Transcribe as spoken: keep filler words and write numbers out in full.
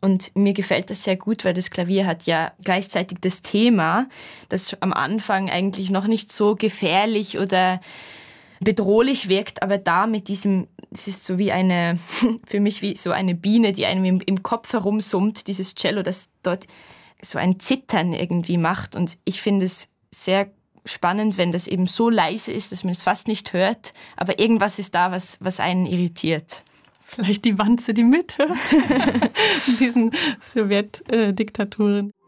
Und mir gefällt das sehr gut, weil das Klavier hat ja gleichzeitig das Thema, das am Anfang eigentlich noch nicht so gefährlich oder bedrohlich wirkt, aber da mit diesem, es ist so wie eine, für mich wie so eine Biene, die einem im, im Kopf herumsummt, dieses Cello, das dort so ein Zittern irgendwie macht. Und ich finde es sehr spannend, wenn das eben so leise ist, dass man es fast nicht hört, aber irgendwas ist da, was, was einen irritiert. Vielleicht die Wanze, die mithört in diesen Sowjetdiktaturen.